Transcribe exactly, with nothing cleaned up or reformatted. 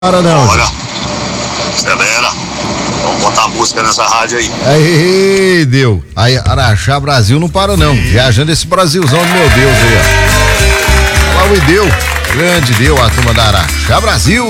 Para não. Olha, acelera. Vamos botar a música nessa rádio aí. Aí, deu. Aí, Araxá Brasil não para não. Viajando esse Brasilzão do meu Deus aí, ó. Lá o deu. Grande deu a turma da Araxá Brasil.